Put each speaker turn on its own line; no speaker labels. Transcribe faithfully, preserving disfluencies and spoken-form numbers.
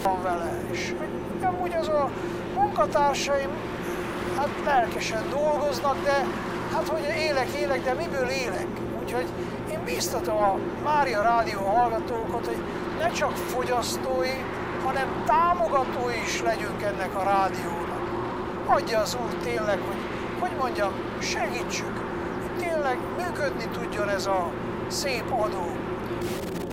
van vele. És amúgy az a munkatársaim hát lelkesen dolgoznak, de hát hogy élek, élek, de miből élek? Úgyhogy én biztatom a Mária Rádió hallgatókat, hogy ne csak fogyasztói, hanem támogatói is legyünk ennek a rádiónak. Adja az Úr tényleg, hogy, hogy mondjam, segítsük, hogy tényleg működni tudjon ez a szép adó.